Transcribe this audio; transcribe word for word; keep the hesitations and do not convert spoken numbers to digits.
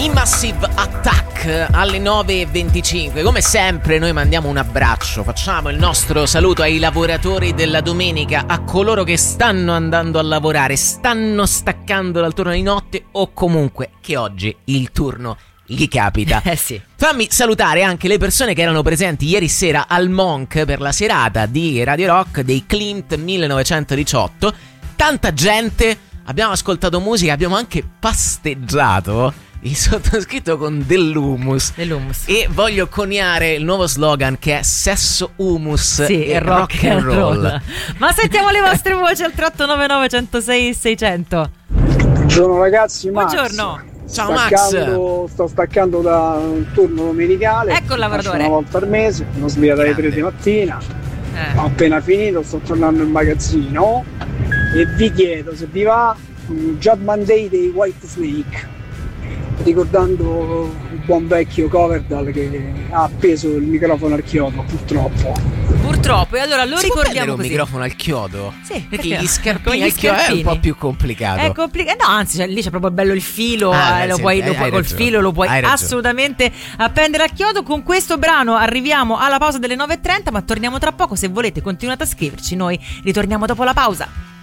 I Massive Attack alle nove e venticinque. Come sempre noi mandiamo un abbraccio, facciamo il nostro saluto ai lavoratori della domenica, a coloro che stanno andando a lavorare, stanno staccando dal turno di notte o comunque che oggi il turno gli capita. Eh sì. Fammi salutare anche le persone che erano presenti ieri sera al Monk per la serata di Radio Rock dei Clint millenovecentodiciotto. Tanta gente, abbiamo ascoltato musica, abbiamo anche pasteggiato, il sottoscritto con dell'humus. Dell'humus. E voglio coniare il nuovo slogan che è sesso, humus sì, e rock, rock and roll. roll. Ma sentiamo le vostre voci al tre otto nove nove uno zero sei sei zero zero. Buongiorno ragazzi, Max. Buongiorno. Ciao Max. Sto staccando da un turno domenicale. Ecco il lavoratore. Una volta al mese, sono svegliato alle tre di mattina. Eh. Ho appena finito, sto tornando in magazzino e vi chiedo se vi va un Judgment Day dei White Snake, ricordando il buon vecchio Coverdale che ha appeso il microfono al chiodo, purtroppo. Purtroppo, e allora lo si ricordiamo può così. Un microfono al chiodo? Sì, perché perché gli scarpini gli al chiodo è un scarpini. po' più complicato. È complicato. No, anzi, cioè, lì c'è proprio bello il filo, Ah, eh, beh, lo sì, puoi, hai- lo puoi hai col ragione. filo lo puoi Hai ragione. assolutamente appendere al chiodo. Con questo brano arriviamo alla pausa delle nove e trenta, ma torniamo tra poco. Se volete continuate a scriverci, noi ritorniamo dopo la pausa.